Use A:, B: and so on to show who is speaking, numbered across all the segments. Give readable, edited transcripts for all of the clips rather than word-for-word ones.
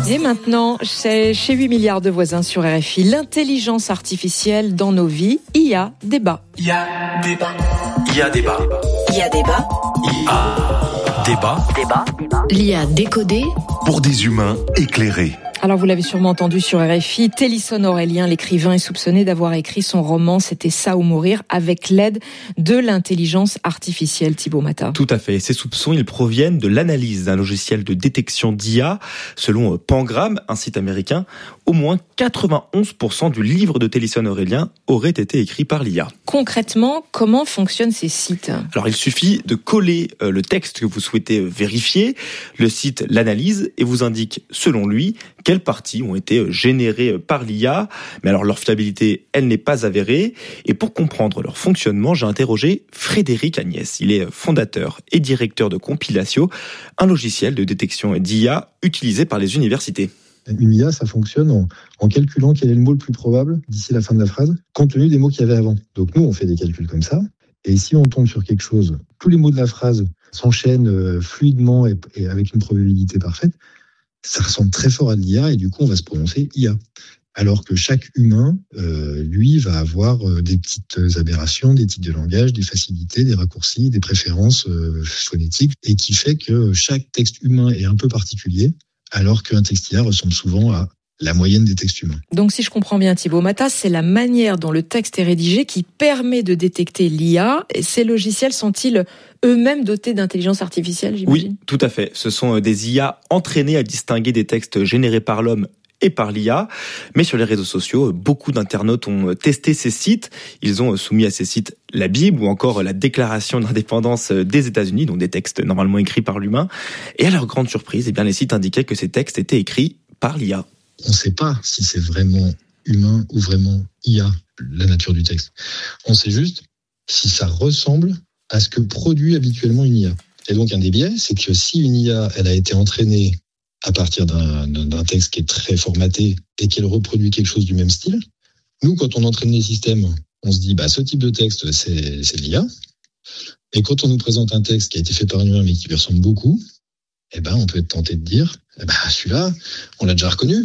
A: Et maintenant, chez 8 milliards de voisins sur RFI, l'intelligence artificielle dans nos vies, IA débat.
B: IA débat. IA débat.
C: IA débat.
B: IA débat.
C: Débat. L'IA décodée
D: pour des humains éclairés.
A: Alors vous l'avez sûrement entendu sur RFI, Télisson Aurélien, l'écrivain, est soupçonné d'avoir écrit son roman « C'était ça ou mourir » avec l'aide de l'intelligence artificielle, Thibaut Mata.
E: Tout à fait. Ces soupçons, ils proviennent de l'analyse d'un logiciel de détection d'IA. Selon Pangram, un site américain, au moins 91% du livre de Télisson Aurélien aurait été écrit par l'IA.
A: Concrètement, comment fonctionnent ces sites ?
E: Alors il suffit de coller le texte que vous souhaitez vérifier. Le site l'analyse et vous indique, selon lui, quelles parties ont été générées par l'IA. Mais alors leur fiabilité, elle n'est pas avérée. Et pour comprendre leur fonctionnement, j'ai interrogé Frédéric Agnès. Il est fondateur et directeur de Compilatio, un logiciel de détection d'IA utilisé par les universités.
F: Une IA, ça fonctionne en calculant quel est le mot le plus probable d'ici la fin de la phrase, compte tenu des mots qu'il y avait avant. Donc nous, on fait des calculs comme ça. Et si on tombe sur quelque chose, tous les mots de la phrase s'enchaînent fluidement et avec une probabilité parfaite, ça ressemble très fort à de l'IA et du coup, on va se prononcer IA. Alors que chaque humain, lui, va avoir des petites aberrations, des tics de langage, des facilités, des raccourcis, des préférences phonétiques, et qui fait que chaque texte humain est un peu particulier, alors qu'un texte IA ressemble souvent à la moyenne des textes humains.
A: Donc si je comprends bien Thibaut Mata, c'est la manière dont le texte est rédigé qui permet de détecter l'IA. Et ces logiciels sont-ils eux-mêmes dotés d'intelligence artificielle, j'imagine ?
E: Oui, tout à fait. Ce sont des IA entraînées à distinguer des textes générés par l'homme et par l'IA. Mais sur les réseaux sociaux, beaucoup d'internautes ont testé ces sites. Ils ont soumis à ces sites la Bible ou encore la Déclaration d'indépendance des États-Unis, donc des textes normalement écrits par l'humain. Et à leur grande surprise, les sites indiquaient que ces textes étaient écrits par l'IA.
F: On ne sait pas si c'est vraiment humain ou vraiment IA, la nature du texte. On sait juste si ça ressemble à ce que produit habituellement une IA. Et donc un des biais, c'est que si une IA, elle a été entraînée à partir d'un texte qui est très formaté et qu'elle reproduit quelque chose du même style, nous, quand on entraîne les systèmes, on se dit, ce type de texte, c'est de l'IA. Et quand on nous présente un texte qui a été fait par un humain mais qui lui ressemble beaucoup, on peut être tenté de dire, celui-là, on l'a déjà reconnu.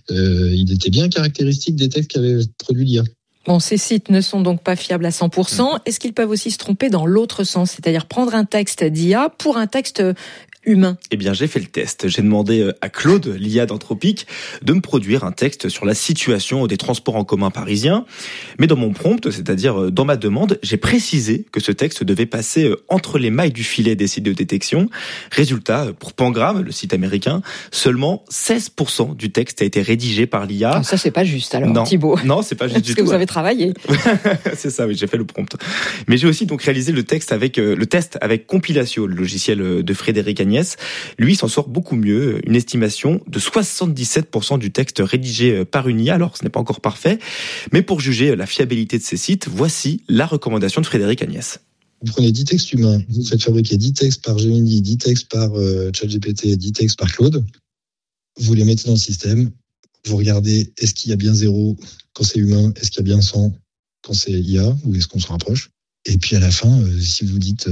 F: Il était bien caractéristique des textes qu'avait produit l'IA.
A: Bon, ces sites ne sont donc pas fiables à 100%. Est-ce qu'ils peuvent aussi se tromper dans l'autre sens, c'est-à-dire prendre un texte d'IA pour un texte humain ?
E: J'ai fait le test. J'ai demandé à Claude, l'IA d'Anthropic, de me produire un texte sur la situation des transports en commun parisiens. Mais dans mon prompt, c'est-à-dire dans ma demande, j'ai précisé que ce texte devait passer entre les mailles du filet des sites de détection. Résultat, pour Pangram, le site américain, seulement 16% du texte a été rédigé par l'IA.
A: Ah, ça, c'est pas juste alors,
E: non,
A: Thibaut.
E: Non, c'est pas juste du tout.
A: Parce que vous avez travaillé.
E: C'est ça, oui, j'ai fait le prompt. Mais j'ai aussi donc réalisé le test avec Compilatio, le logiciel de Frédéric Agnès. Lui s'en sort beaucoup mieux, une estimation de 77% du texte rédigé par une IA. Alors ce n'est pas encore parfait, mais pour juger la fiabilité de ces sites, voici la recommandation de Frédéric Agnès.
F: Vous prenez 10 textes humains, vous faites fabriquer 10 textes par Gemini, 10 textes par ChatGPT, 10 textes par Claude, vous les mettez dans le système, vous regardez est-ce qu'il y a bien 0 quand c'est humain, est-ce qu'il y a bien 100 quand c'est IA, ou est-ce qu'on se rapproche ? Et puis à la fin, si vous dites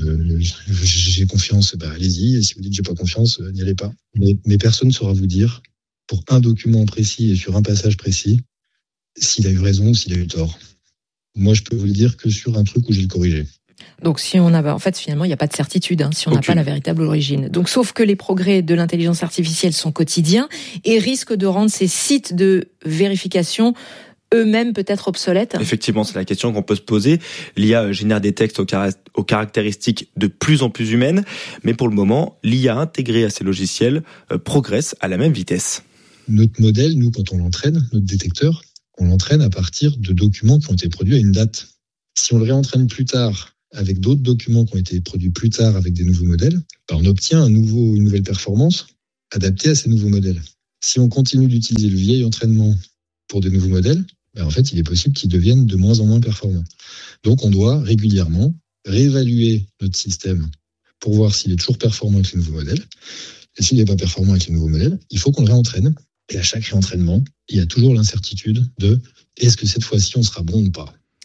F: j'ai confiance, allez-y. Et si vous dites j'ai pas confiance, n'y allez pas. Mais personne ne saura vous dire, pour un document précis et sur un passage précis, s'il a eu raison ou s'il a eu tort. Moi, je peux vous le dire que sur un truc où j'ai le corrigé.
A: Donc si on a, finalement, il n'y a pas de certitude si on n'a pas la véritable origine. Donc sauf que les progrès de l'intelligence artificielle sont quotidiens et risquent de rendre ces sites de vérification eux-mêmes peut-être obsolètes ?
E: Effectivement, c'est la question qu'on peut se poser. L'IA génère des textes aux caractéristiques de plus en plus humaines, mais pour le moment, l'IA intégrée à ces logiciels progresse à la même vitesse.
F: Notre modèle, nous, quand on l'entraîne, notre détecteur, on l'entraîne à partir de documents qui ont été produits à une date. Si on le réentraîne plus tard avec d'autres documents qui ont été produits plus tard avec des nouveaux modèles, on obtient une nouvelle performance adaptée à ces nouveaux modèles. Si on continue d'utiliser le vieil entraînement pour des nouveaux modèles, en fait, il est possible qu'ils deviennent de moins en moins performants. Donc, on doit régulièrement réévaluer notre système pour voir s'il est toujours performant avec les nouveaux modèles. Et s'il n'est pas performant avec les nouveaux modèles, il faut qu'on le réentraîne. Et à chaque réentraînement, il y a toujours l'incertitude de est-ce que cette fois-ci, on sera bon ou pas ?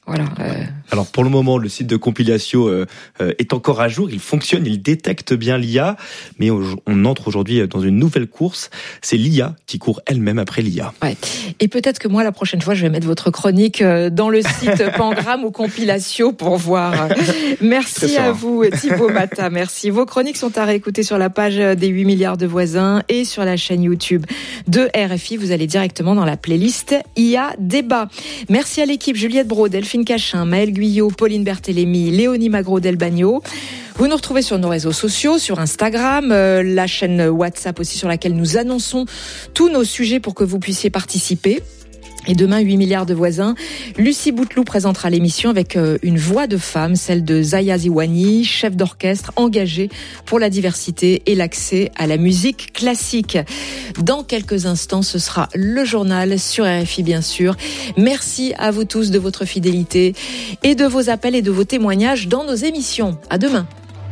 A: Voilà.
E: Alors pour le moment, le site de Compilatio est encore à jour, il fonctionne, il détecte bien l'IA, mais on entre aujourd'hui dans une nouvelle course. C'est l'IA qui court elle-même après l'IA.
A: Ouais. Et peut-être que moi, la prochaine fois, je vais mettre votre chronique dans le site Pangram ou Compilatio pour voir. Merci à vous, Thibaut Mata. Merci. Vos chroniques sont à réécouter sur la page des 8 milliards de voisins et sur la chaîne YouTube de RFI. Vous allez directement dans la playlist IA Débat. Merci à l'équipe Juliette Brault, Delphine Cachin, Maëlle Guyot, Pauline Berthélémy, Léonie Magro-Delbagno. Vous nous retrouvez sur nos réseaux sociaux, sur Instagram, la chaîne WhatsApp aussi sur laquelle nous annonçons tous nos sujets pour que vous puissiez participer. Et demain, 8 milliards de voisins, Lucie Bouteloup présentera l'émission avec une voix de femme, celle de Zaya Ziwani, chef d'orchestre engagée pour la diversité et l'accès à la musique classique. Dans quelques instants, ce sera le journal sur RFI, bien sûr. Merci à vous tous de votre fidélité et de vos appels et de vos témoignages dans nos émissions. À demain.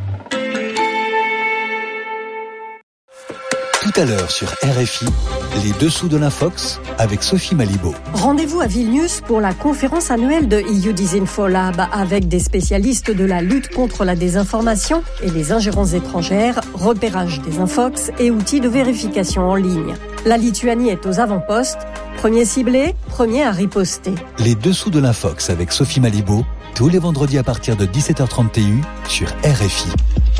G: Tout à l'heure sur RFI, les dessous de l'Infox avec Sophie Malibaud.
H: Rendez-vous à Vilnius pour la conférence annuelle de EU Disinfolab avec des spécialistes de la lutte contre la désinformation et les ingérences étrangères, repérage des infox et outils de vérification en ligne. La Lituanie est aux avant-postes, premier ciblé, premier à riposter.
G: Les dessous de l'Infox avec Sophie Malibaud, tous les vendredis à partir de 17h30 TU sur RFI.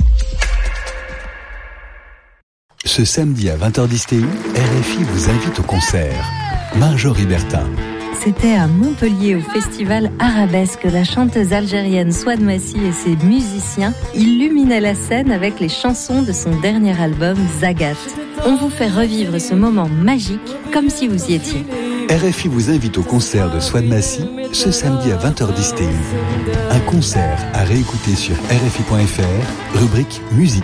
G: Ce samedi à 20h10 TU, RFI vous invite au concert. Marjorie Bertin.
I: C'était à Montpellier au festival Arabesque. La chanteuse algérienne Souad Massi et ses musiciens illuminaient la scène avec les chansons de son dernier album Zagat. On vous fait revivre ce moment magique comme si vous y étiez.
G: RFI vous invite au concert de Souad Massi ce samedi à 20h10 TU. Un concert à réécouter sur RFI.fr, rubrique musique.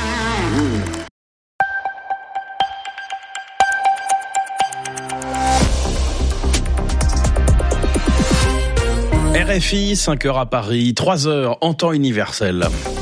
J: RFI, 5h à Paris, 3h en temps universel.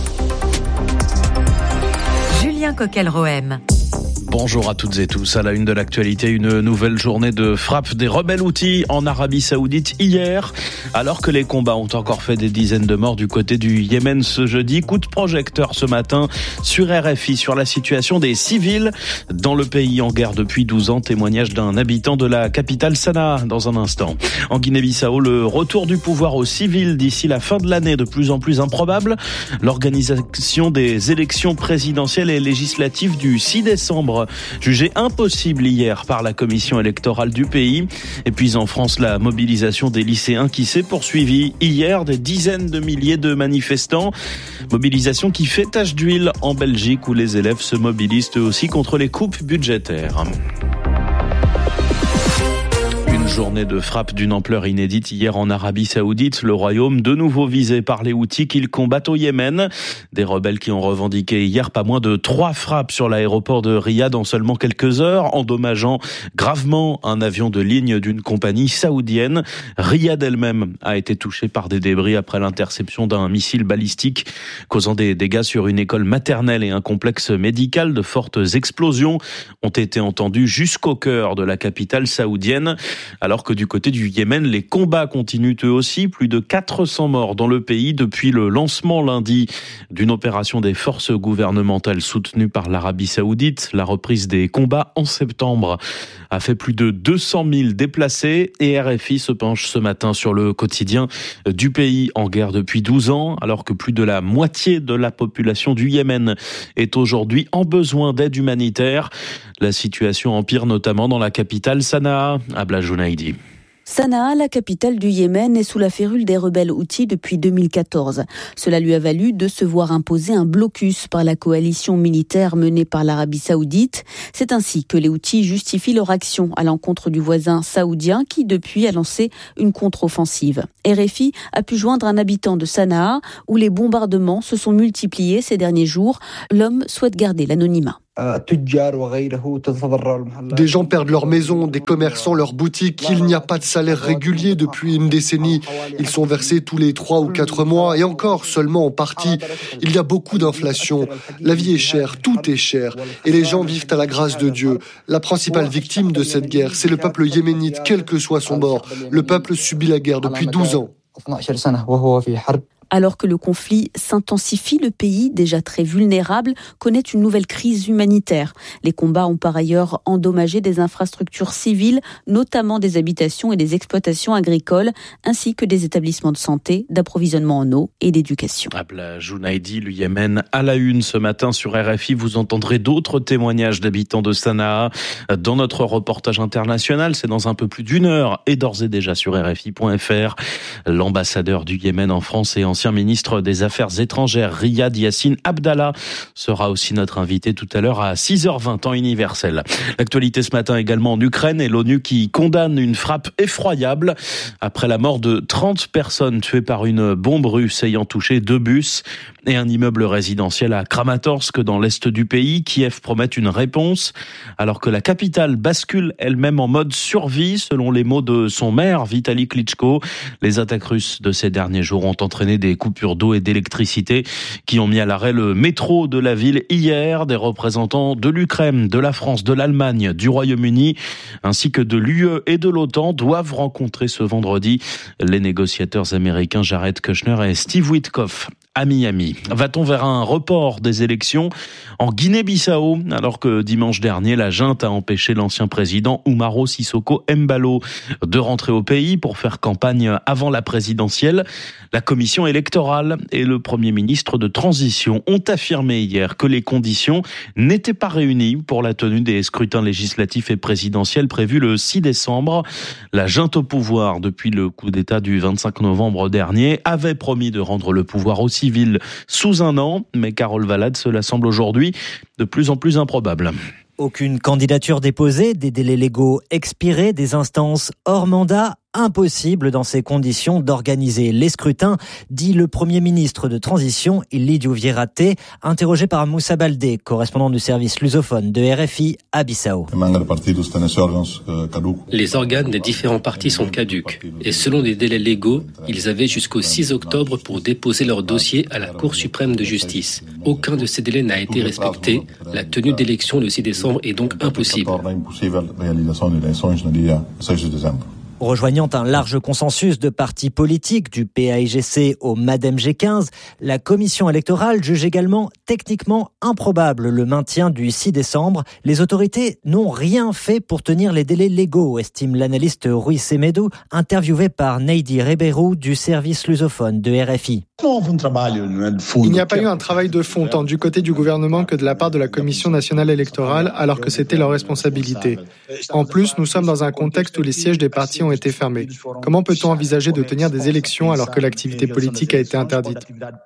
C: Julien Coquel-Rohem.
J: Bonjour à toutes et tous. À la une de l'actualité, une nouvelle journée de frappe des rebelles Houthis en Arabie Saoudite hier. Alors que les combats ont encore fait des dizaines de morts du côté du Yémen ce jeudi, coup de projecteur ce matin sur RFI sur la situation des civils dans le pays en guerre depuis 12 ans. Témoignage d'un habitant de la capitale Sanaa dans un instant. En Guinée-Bissau, le retour du pouvoir aux civils d'ici la fin de l'année de plus en plus improbable. L'organisation des élections présidentielles et législatives du 6 décembre jugée impossible hier par la commission électorale du pays. Et puis en France, la mobilisation des lycéens qui s'est poursuivie hier, des dizaines de milliers de manifestants. Mobilisation qui fait tache d'huile en Belgique où les élèves se mobilisent eux aussi contre les coupes budgétaires. Journée de frappe d'une ampleur inédite hier en Arabie Saoudite. Le royaume de nouveau visé par les Houthis qu'ils combattent au Yémen. Des rebelles qui ont revendiqué hier pas moins de 3 frappes sur l'aéroport de Riyad en seulement quelques heures, endommageant gravement un avion de ligne d'une compagnie saoudienne. Riyad elle-même a été touchée par des débris après l'interception d'un missile balistique causant des dégâts sur une école maternelle et un complexe médical. De fortes explosions ont été entendues jusqu'au cœur de la capitale saoudienne. Alors que du côté du Yémen, les combats continuent eux aussi. Plus de 400 morts dans le pays depuis le lancement lundi d'une opération des forces gouvernementales soutenues par l'Arabie Saoudite. La reprise des combats en septembre a fait plus de 200 000 déplacés et RFI se penche ce matin sur le quotidien du pays en guerre depuis 12 ans, alors que plus de la moitié de la population du Yémen est aujourd'hui en besoin d'aide humanitaire. La situation empire notamment dans la capitale Sanaa, Abla Jounaidi.
K: Sanaa, la capitale du Yémen, est sous la férule des rebelles Houthis depuis 2014. Cela lui a valu de se voir imposer un blocus par la coalition militaire menée par l'Arabie Saoudite. C'est ainsi que les Houthis justifient leur action à l'encontre du voisin saoudien qui, depuis, a lancé une contre-offensive. RFI a pu joindre un habitant de Sanaa où les bombardements se sont multipliés ces derniers jours. L'homme souhaite garder l'anonymat.
L: Des gens perdent leur maison, des commerçants leur boutique. Il n'y a pas de salaire régulier depuis une décennie. Ils sont versés tous les 3 ou 4 mois et encore seulement en partie. Il y a beaucoup d'inflation. La vie est chère, tout est cher. Et les gens vivent à la grâce de Dieu. La principale victime de cette guerre, c'est le peuple yéménite, quel que soit son bord. Le peuple subit la guerre depuis 12 ans.
K: Alors que le conflit s'intensifie, le pays, déjà très vulnérable, connaît une nouvelle crise humanitaire. Les combats ont par ailleurs endommagé des infrastructures civiles, notamment des habitations et des exploitations agricoles, ainsi que des établissements de santé, d'approvisionnement en eau et d'éducation.
J: Abla Jounaidi, le Yémen, à la une ce matin sur RFI. Vous entendrez d'autres témoignages d'habitants de Sanaa dans notre reportage international. C'est dans un peu plus d'une heure et d'ores et déjà sur RFI.fr. L'ambassadeur du Yémen en France et ancien ministre des Affaires étrangères, Riyad Yassine Abdallah, sera aussi notre invité tout à l'heure à 6h20 temps universel. L'actualité ce matin également en Ukraine et l'ONU qui condamne une frappe effroyable après la mort de 30 personnes tuées par une bombe russe ayant touché 2 bus et un immeuble résidentiel à Kramatorsk dans l'est du pays. Kiev promet une réponse alors que la capitale bascule elle-même en mode survie selon les mots de son maire Vitali Klitschko. Les attaques russes de ces derniers jours ont entraîné des coupures d'eau et d'électricité qui ont mis à l'arrêt le métro de la ville hier. Des représentants de l'Ukraine, de la France, de l'Allemagne, du Royaume-Uni ainsi que de l'UE et de l'OTAN doivent rencontrer ce vendredi les négociateurs américains Jared Kushner et Steve Witkoff à Miami. Va-t-on vers un report des élections en Guinée-Bissau alors que dimanche dernier, la junte a empêché l'ancien président Umaro Sissoko Embalo de rentrer au pays pour faire campagne avant la présidentielle? La commission électorale et le premier ministre de transition ont affirmé hier que les conditions n'étaient pas réunies pour la tenue des scrutins législatifs et présidentiels prévus le 6 décembre. La junte au pouvoir depuis le coup d'État du 25 novembre dernier avait promis de rendre le pouvoir au civil sous un an, mais Carole Valade, cela semble aujourd'hui de plus en plus improbable.
M: Aucune candidature déposée, des délais légaux expirés, des instances hors mandat. Impossible dans ces conditions d'organiser les scrutins, dit le Premier ministre de transition, Ilidio Vierate, interrogé par Moussa Baldé, correspondant du service lusophone de RFI à Bissau.
N: Les organes des différents partis sont caducs et selon les délais légaux, ils avaient jusqu'au 6 octobre pour déposer leur dossier à la Cour suprême de justice. Aucun de ces délais n'a été respecté. La tenue d'élections le 6 décembre est donc impossible.
M: Rejoignant un large consensus de partis politiques du PAIGC au MADEM G15, la commission électorale juge également techniquement improbable le maintien du 6 décembre. Les autorités n'ont rien fait pour tenir les délais légaux, estime l'analyste Rui Semedo, interviewé par Neidi Ribeiro du service lusophone de RFI.
O: Il n'y a pas eu un travail de fond tant du côté du gouvernement que de la part de la Commission nationale électorale alors que c'était leur responsabilité. En plus, nous sommes dans un contexte où les sièges des partis ont été fermés. Comment peut-on envisager de tenir des élections alors que l'activité politique a été interdite ?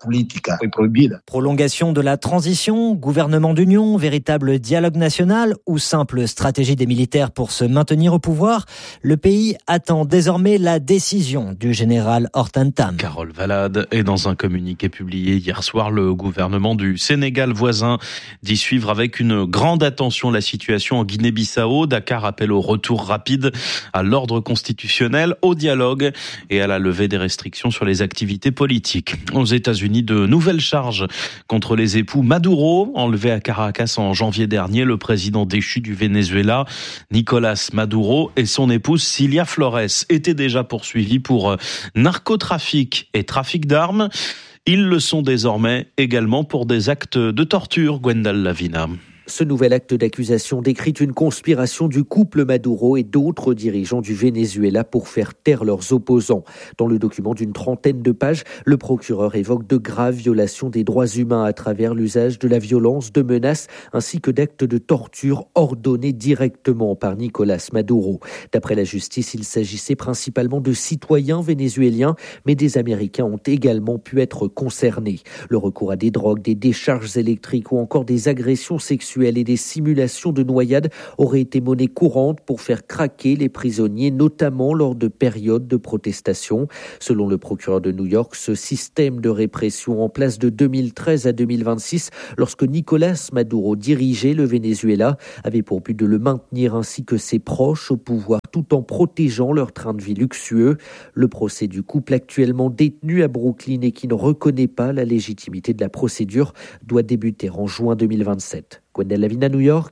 M: Prolongation de la transition, gouvernement d'union, véritable dialogue national ou simple stratégie des militaires pour se maintenir au pouvoir, le pays attend désormais la décision du général Hortan Tam.
J: Carole Valade est dans un communiqué publié hier soir, le gouvernement du Sénégal voisin dit suivre avec une grande attention la situation en Guinée-Bissau. Dakar appelle au retour rapide à l'ordre constitutionnel, au dialogue et à la levée des restrictions sur les activités politiques. Aux États-Unis, de nouvelles charges contre les époux Maduro, enlevés à Caracas en janvier dernier. Le président déchu du Venezuela, Nicolás Maduro, et son épouse Cilia Flores étaient déjà poursuivis pour narcotrafic et trafic d'armes. Ils le sont désormais également pour des actes de torture, Gwendal Lavina.
P: Ce nouvel acte d'accusation décrit une conspiration du couple Maduro et d'autres dirigeants du Venezuela pour faire taire leurs opposants. Dans le document d'une 30aine de pages, le procureur évoque de graves violations des droits humains à travers l'usage de la violence, de menaces ainsi que d'actes de torture ordonnés directement par Nicolás Maduro. D'après la justice, il s'agissait principalement de citoyens vénézuéliens, mais des Américains ont également pu être concernés. Le recours à des drogues, des décharges électriques ou encore des agressions sexuelles et des simulations de noyade auraient été monnaie courante pour faire craquer les prisonniers, notamment lors de périodes de protestation. Selon le procureur de New York, ce système de répression en place de 2013 à 2026, lorsque Nicolás Maduro dirigeait le Venezuela, avait pour but de le maintenir ainsi que ses proches au pouvoir tout en protégeant leur train de vie luxueux. Le procès du couple actuellement détenu à Brooklyn et qui ne reconnaît pas la légitimité de la procédure doit débuter en juin 2027. Gwendal Lavina, New York,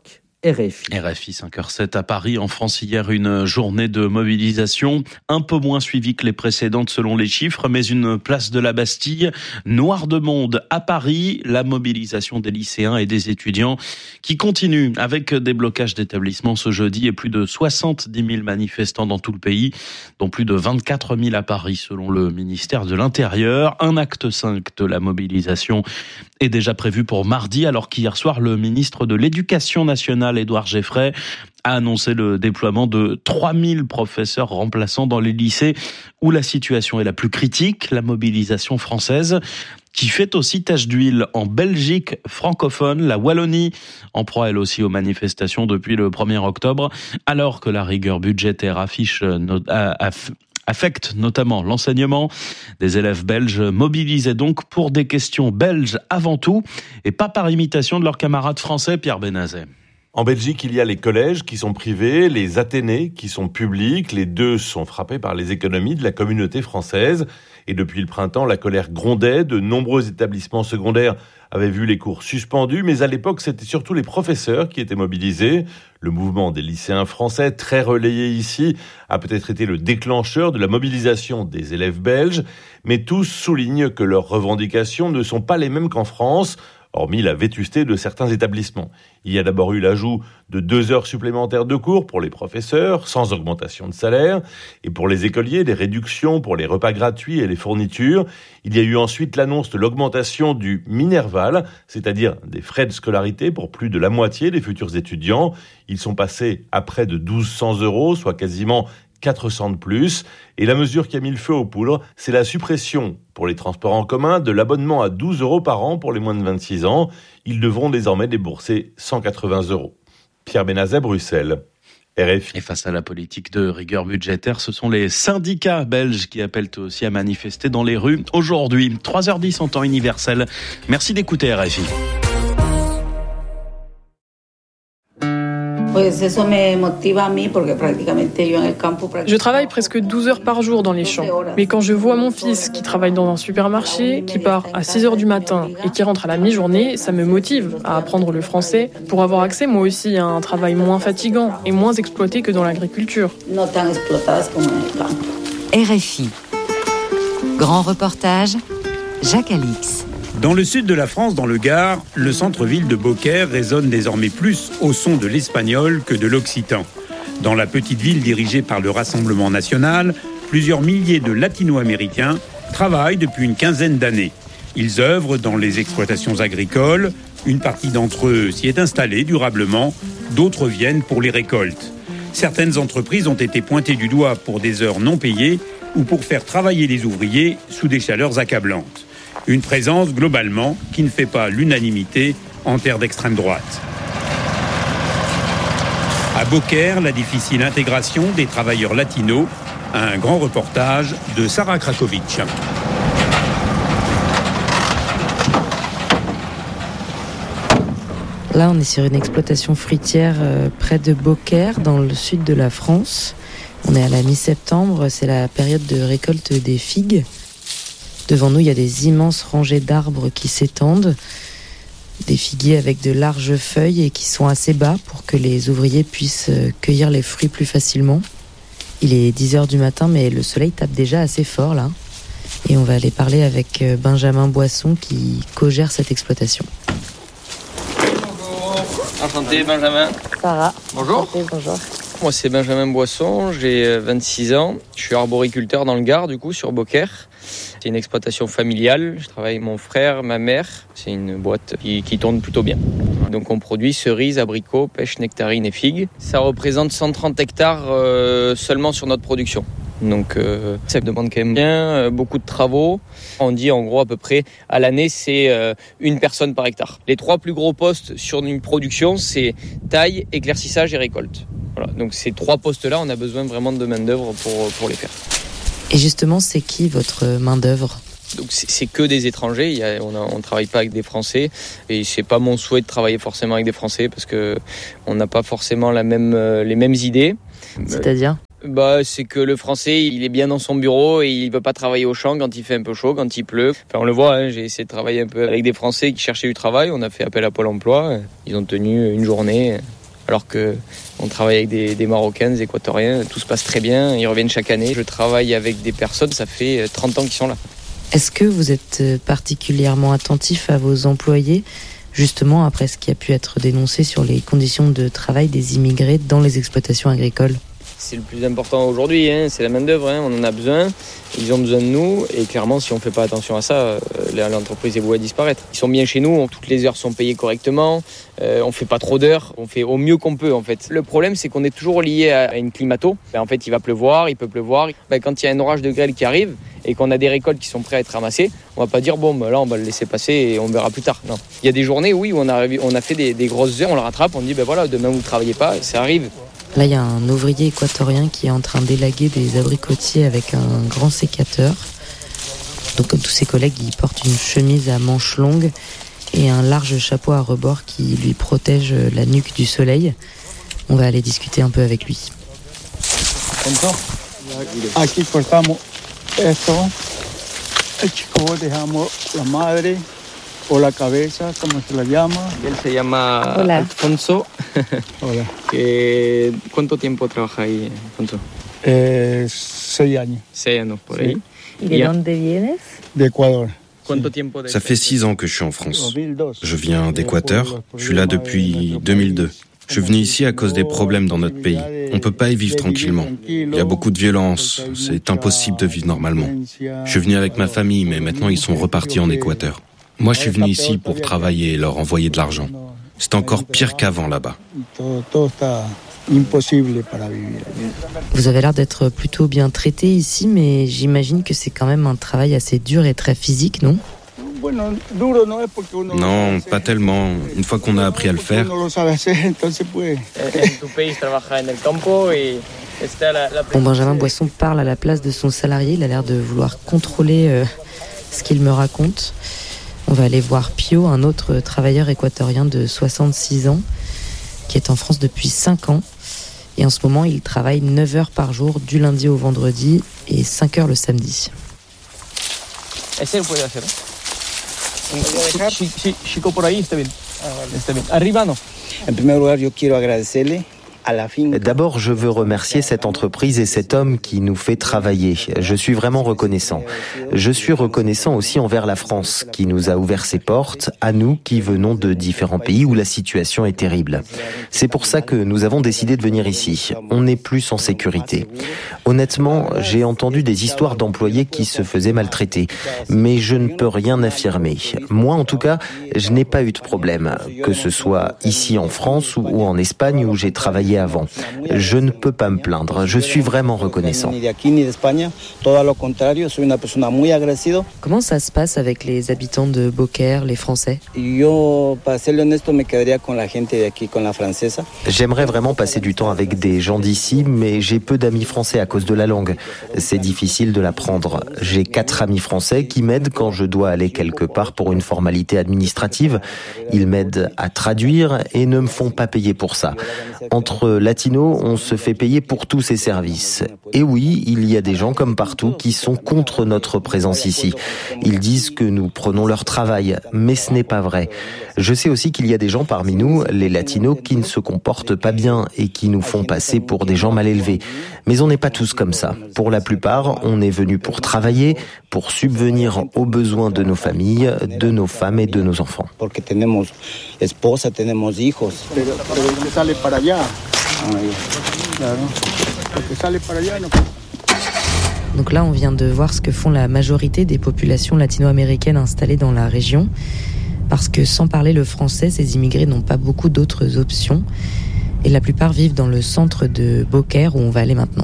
J: RFI 5h07 à Paris. En France, hier, une journée de mobilisation un peu moins suivie que les précédentes selon les chiffres, mais une place de la Bastille noire de monde à Paris. La mobilisation des lycéens et des étudiants qui continue avec des blocages d'établissements ce jeudi et plus de 70 000 manifestants dans tout le pays, dont plus de 24 000 à Paris selon le ministère de l'Intérieur. Un acte 5 de la mobilisation est déjà prévu pour mardi, alors qu'hier soir, le ministre de l'Éducation nationale, Édouard Geffray, a annoncé le déploiement de 3000 professeurs remplaçants dans les lycées où la situation est la plus critique. La mobilisation française qui fait aussi tache d'huile en Belgique francophone. La Wallonie en proie elle aussi aux manifestations depuis le 1er octobre, alors que la rigueur budgétaire affecte notamment l'enseignement. Des élèves belges mobilisés donc pour des questions belges avant tout et pas par imitation de leurs camarades français. Pierre Benazet.
Q: En Belgique, il y a les collèges qui sont privés, les athénées qui sont publics. Les deux sont frappés par les économies de la communauté française. Et depuis le printemps, la colère grondait. De nombreux établissements secondaires avaient vu les cours suspendus. Mais à l'époque, c'était surtout les professeurs qui étaient mobilisés. Le mouvement des lycéens français, très relayé ici, a peut-être été le déclencheur de la mobilisation des élèves belges. Mais tous soulignent que leurs revendications ne sont pas les mêmes qu'en France, hormis la vétusté de certains établissements. Il y a d'abord eu l'ajout de 2 heures supplémentaires de cours pour les professeurs, sans augmentation de salaire, et pour les écoliers, des réductions pour les repas gratuits et les fournitures. Il y a eu ensuite l'annonce de l'augmentation du Minerval, c'est-à-dire des frais de scolarité pour plus de la moitié des futurs étudiants. Ils sont passés à près de 1 200 €, soit quasiment 400 de plus. Et la mesure qui a mis le feu aux poudres, c'est la suppression pour les transports en commun de l'abonnement à 12 € par an pour les moins de 26 ans. Ils devront désormais débourser 180 €. Pierre Benazet, Bruxelles. RFI.
J: Et face à la politique de rigueur budgétaire, ce sont les syndicats belges qui appellent aussi à manifester dans les rues aujourd'hui. 3h10 en temps universel. Merci d'écouter RFI.
R: Je travaille presque 12 heures par jour dans les champs. Mais quand je vois mon fils qui travaille dans un supermarché, qui part à 6 heures du matin et qui rentre à la mi-journée, ça me motive à apprendre le français pour avoir accès moi aussi à un travail moins fatigant et moins exploité que dans l'agriculture.
C: RFI. Grand reportage, Jacques Alix.
S: Dans le sud de la France, dans le Gard, le centre-ville de Beaucaire résonne désormais plus au son de l'espagnol que de l'occitan. Dans la petite ville dirigée par le Rassemblement national, plusieurs milliers de latino-américains travaillent depuis une quinzaine d'années. Ils œuvrent dans les exploitations agricoles. Une partie d'entre eux s'y est installée durablement, d'autres viennent pour les récoltes. Certaines entreprises ont été pointées du doigt pour des heures non payées ou pour faire travailler les ouvriers sous des chaleurs accablantes. Une présence, globalement, qui ne fait pas l'unanimité en terre d'extrême droite. À Beaucaire, la difficile intégration des travailleurs latinos. Un grand reportage de Sarah Krakovic.
T: Là, on est sur une exploitation fruitière près de Beaucaire, dans le sud de la France. On est à la mi-septembre, c'est la période de récolte des figues. Devant nous, il y a des immenses rangées d'arbres qui s'étendent, des figuiers avec de larges feuilles et qui sont assez bas pour que les ouvriers puissent cueillir les fruits plus facilement. Il est 10 heures du matin, mais le soleil tape déjà assez fort là. Et on va aller parler avec Benjamin Boisson qui co-gère cette exploitation.
U: Bonjour. Enchanté Benjamin.
T: Sarah.
U: Bonjour.
T: Enchanté, bonjour.
U: Moi c'est Benjamin Boisson, j'ai 26 ans. Je suis arboriculteur dans le Gard du coup sur Beaucaire. C'est une exploitation familiale. Je travaille avec mon frère, ma mère. C'est une boîte qui tourne plutôt bien. Donc on produit cerises, abricots, pêches, nectarines et figues. Ça représente 130 hectares seulement sur notre production. Donc ça demande quand même bien, beaucoup de travaux. On dit en gros à peu près à l'année c'est une personne par hectare. Les 3 plus gros postes sur une production c'est taille, éclaircissage et récolte. Voilà. Donc ces 3 postes-là, on a besoin vraiment de main-d'œuvre pour les faire.
T: Et justement, c'est qui votre main-d'œuvre ?
U: Donc c'est que des étrangers, on travaille pas avec des Français et c'est pas mon souhait de travailler forcément avec des Français parce que on n'a pas forcément les mêmes idées.
T: C'est-à-dire ?
U: C'est que le Français, il est bien dans son bureau et il veut pas travailler au champ quand il fait un peu chaud, quand il pleut. Enfin, on le voit, j'ai essayé de travailler un peu avec des Français qui cherchaient du travail. On a fait appel à Pôle emploi. Ils ont tenu une journée. Alors que on travaille avec des Marocains, des Équatoriens, tout se passe très bien, ils reviennent chaque année. Je travaille avec des personnes, ça fait 30 ans qu'ils sont là.
T: Est-ce que vous êtes particulièrement attentif à vos employés, justement après ce qui a pu être dénoncé sur les conditions de travail des immigrés dans les exploitations agricoles ?
U: C'est le plus important aujourd'hui, c'est la main-d'œuvre, on en a besoin, ils ont besoin de nous, et clairement, si on ne fait pas attention à ça, l'entreprise est vouée à disparaître. Ils sont bien chez nous, toutes les heures sont payées correctement, on ne fait pas trop d'heures, on fait au mieux qu'on peut en fait. Le problème, c'est qu'on est toujours lié à une climato. En fait, il va pleuvoir, il peut pleuvoir. Quand il y a un orage de grêle qui arrive et qu'on a des récoltes qui sont prêtes à être ramassées, on ne va pas dire là on va le laisser passer et on verra plus tard. Non. Il y a des journées où on a fait des grosses heures, on le rattrape, on dit demain vous ne travaillez pas, ça arrive.
T: Là, il y a un ouvrier équatorien qui est en train d'élaguer des abricotiers avec un grand sécateur. Donc, comme tous ses collègues, il porte une chemise à manches longues et un large chapeau à rebord qui lui protège la nuque du soleil. On va aller discuter un peu avec lui.
B: Aquí cortamos esto. El chico dejamos la madre o la cabeza, como se la llama.
U: Él se llama
B: Hola.
U: Alfonso.
B: Hola.
U: ¿Cuánto tiempo trabaja ahí, Alfonso?
B: 6 años.
U: 6 años, por ahí.
I: ¿Y de dónde vienes?
B: De Ecuador.
V: Ça fait 6 ans que je suis en France. Je viens d'Équateur. Je suis là depuis 2002. Je suis venu ici à cause des problèmes dans notre pays. On ne peut pas y vivre tranquillement. Il y a beaucoup de violence. C'est impossible de vivre normalement. Je suis venu avec ma famille, mais maintenant ils sont repartis en Équateur. Moi, je suis venu ici pour travailler et leur envoyer de l'argent. C'est encore pire qu'avant là-bas.
T: Vous avez l'air d'être plutôt bien traité ici, mais j'imagine que c'est quand même un travail assez dur et très physique, non ?
V: Non, pas tellement. Une fois qu'on a appris à le faire.
T: Bon, Benjamin Boisson parle à la place de son salarié. Il a l'air de vouloir contrôler ce qu'il me raconte. On va aller voir Pio, un autre travailleur équatorien de 66 ans, qui est en France depuis 5 ans. Et en ce moment, il travaille 9 heures par jour, du lundi au vendredi, et 5 heures le samedi.
B: Chico por ahí, está bien. Está bien. Arriba no. En primer lugar, yo quiero agradecerle.
W: D'abord, je veux remercier cette entreprise et cet homme qui nous fait travailler. Je suis vraiment reconnaissant. Je suis reconnaissant aussi envers la France, qui nous a ouvert ses portes, à nous qui venons de différents pays où la situation est terrible. C'est pour ça que nous avons décidé de venir ici. On n'est plus en sécurité. Honnêtement, j'ai entendu des histoires d'employés qui se faisaient maltraiter, mais je ne peux rien affirmer. Moi, en tout cas, je n'ai pas eu de problème, que ce soit ici en France ou en Espagne où j'ai travaillé avant. Je ne peux pas me plaindre. Je suis vraiment reconnaissant.
T: Comment ça se passe avec les habitants de Beaucaire, les Français ?
W: J'aimerais vraiment passer du temps avec des gens d'ici, mais j'ai peu d'amis français à cause de la langue. C'est difficile de l'apprendre. J'ai 4 amis français qui m'aident quand je dois aller quelque part pour une formalité administrative. Ils m'aident à traduire et ne me font pas payer pour ça. Entre latinos, on se fait payer pour tous ces services. Et oui, il y a des gens comme partout qui sont contre notre présence ici. Ils disent que nous prenons leur travail, mais ce n'est pas vrai. Je sais aussi qu'il y a des gens parmi nous, les latinos, qui ne se comportent pas bien et qui nous font passer pour des gens mal élevés. Mais on n'est pas tous comme ça. Pour la plupart, on est venu pour travailler, pour subvenir aux besoins de nos familles, de nos femmes et de nos enfants.
B: Porque tenemos esposa, tenemos hijos. Pero que sale para allá. Claro. Porque sale para allá no.
T: Donc là, on vient de voir ce que font la majorité des populations latino-américaines installées dans la région. Parce que sans parler le français, ces immigrés n'ont pas beaucoup d'autres options. Et la plupart vivent dans le centre de Beaucaire où on va aller maintenant.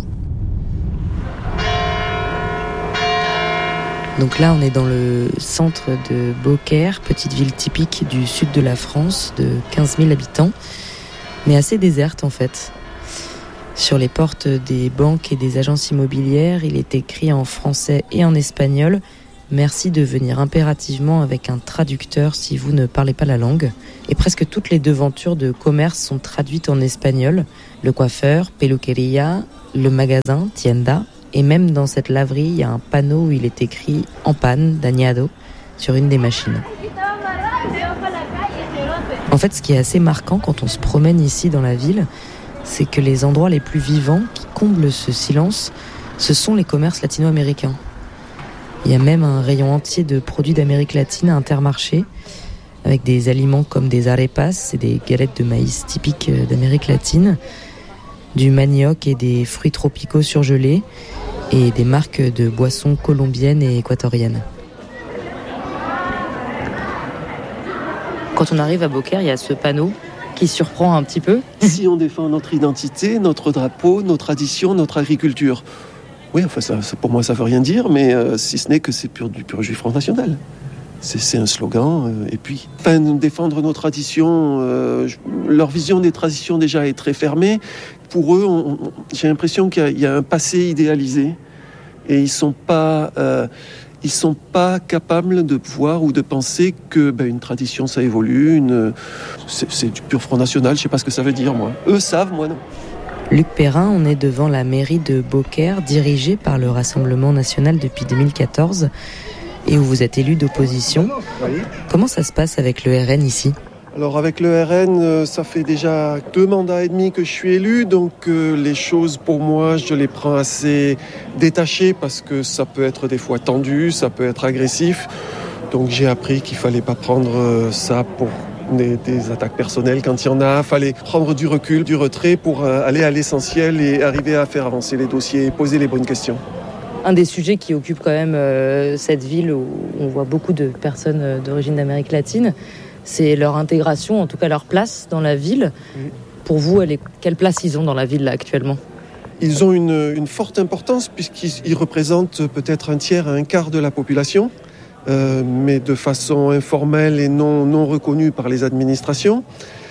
T: Donc là, on est dans le centre de Beaucaire, petite ville typique du sud de la France, de 15 000 habitants, mais assez déserte en fait. Sur les portes des banques et des agences immobilières, il est écrit en français et en espagnol « Merci de venir impérativement avec un traducteur si vous ne parlez pas la langue ». Et presque toutes les devantures de commerce sont traduites en espagnol. Le coiffeur, peluquería, le magasin, tienda. Et même dans cette laverie, il y a un panneau où il est écrit « En panne, dañado » sur une des machines. En fait, ce qui est assez marquant quand on se promène ici dans la ville, c'est que les endroits les plus vivants qui comblent ce silence, ce sont les commerces latino-américains. Il y a même un rayon entier de produits d'Amérique latine à Intermarché, avec des aliments comme des arepas, c'est des galettes de maïs typiques d'Amérique latine, du manioc et des fruits tropicaux surgelés, et des marques de boissons colombiennes et équatoriennes. Quand on arrive à Beaucaire, il y a ce panneau qui surprend un petit peu.
D: Si on défend notre identité, notre drapeau, nos traditions, notre agriculture. Oui, enfin, ça, pour moi, ça veut rien dire, mais si ce n'est que c'est du pur jus Front National. C'est un slogan, et puis... Enfin, défendre nos traditions, leur vision des traditions déjà est très fermée. Pour eux, j'ai l'impression qu'il y a un passé idéalisé, et ils sont pas capables de voir ou de penser que une tradition, ça évolue. C'est du pur Front National, je sais pas ce que ça veut dire, moi. Eux savent, moi non.
T: Luc Perrin, on est devant la mairie de Beaucaire, dirigée par le Rassemblement National depuis 2014, et où vous êtes élu d'opposition. Oui. Comment ça se passe avec le RN ici ?
D: Alors avec le RN, ça fait déjà 2 mandats et demi que je suis élu, donc les choses pour moi, je les prends assez détachées parce que ça peut être des fois tendu, ça peut être agressif. Donc j'ai appris qu'il fallait pas prendre ça pour des attaques personnelles quand il y en a. Il fallait prendre du recul, du retrait pour aller à l'essentiel et arriver à faire avancer les dossiers et poser les bonnes questions.
T: Un des sujets qui occupe quand même cette ville où on voit beaucoup de personnes d'origine d'Amérique latine, c'est leur intégration, en tout cas leur place dans la ville. Pour vous, quelle place ils ont dans la ville là, actuellement ?
D: Ils ont une forte importance puisqu'ils représentent peut-être 1/3 à 1/4 de la population, mais de façon informelle et non reconnue par les administrations.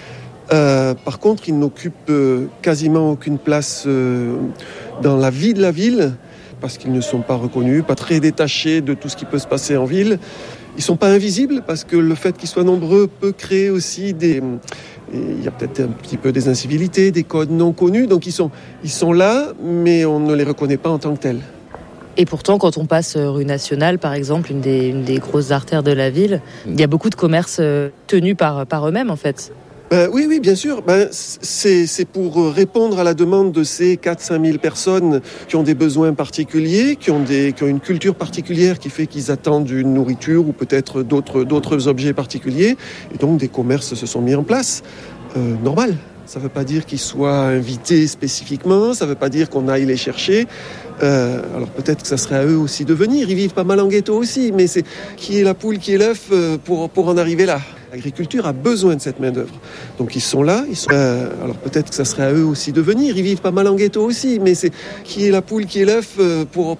D: Par contre, ils n'occupent quasiment aucune place dans la vie de la ville, parce qu'ils ne sont pas reconnus, pas très détachés de tout ce qui peut se passer en ville. Ils ne sont pas invisibles, parce que le fait qu'ils soient nombreux peut créer aussi il y a peut-être un petit peu des incivilités, des codes non connus. Donc ils sont là, mais on ne les reconnaît pas en tant que tels.
T: Et pourtant, quand on passe rue Nationale, par exemple, une des grosses artères de la ville, il y a beaucoup de commerces tenus par eux-mêmes, en fait.
D: Oui, bien sûr. C'est pour répondre à la demande de ces 4-5 000 personnes qui ont des besoins particuliers, qui ont une culture particulière qui fait qu'ils attendent une nourriture ou peut-être d'autres objets particuliers. Et donc, des commerces se sont mis en place. Normal. Ça ne veut pas dire qu'ils soient invités spécifiquement, ça ne veut pas dire qu'on aille les chercher. Alors peut-être que ça serait à eux aussi de venir. Ils vivent pas mal en ghetto aussi, mais c'est qui est la poule, qui est l'œuf pour en arriver là. L'agriculture a besoin de cette main-d'œuvre. Donc ils sont là. Alors peut-être que ça serait à eux aussi de venir. Ils vivent pas mal en ghetto aussi, mais c'est qui est la poule, qui est l'œuf pour